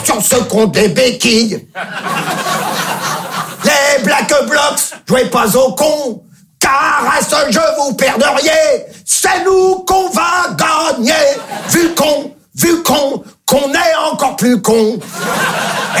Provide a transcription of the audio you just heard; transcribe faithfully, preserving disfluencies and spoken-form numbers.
sur ce compte des béquilles. Les Black Blocs, jouez pas au con, car à ce jeu vous perdriez. C'est nous qu'on va gagner, vu qu'on, vu qu'on, qu'on est encore plus con.